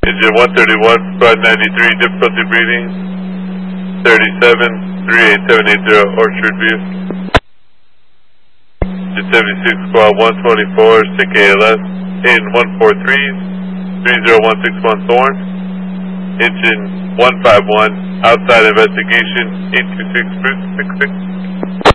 Engine 131, squad 93, difficulty breathing, 37, 38780, Orchard View. Engine 76, squad 124, SICK ALS, in 143, 30161 Thorn. Engine 151, outside investigation, 826 Spruce 66.